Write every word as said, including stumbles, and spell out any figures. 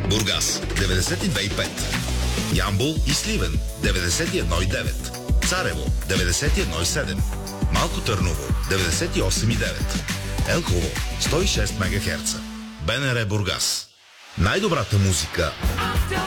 Бургас деветдесет и две и пет, Ямбол и Сливен деветдесет и едно и девет, Царево деветдесет и едно и седем, Малко Търново деветдесет и осем и девет, Елхово сто и шест мегахерца. БНР Бургас. Най-добрата музика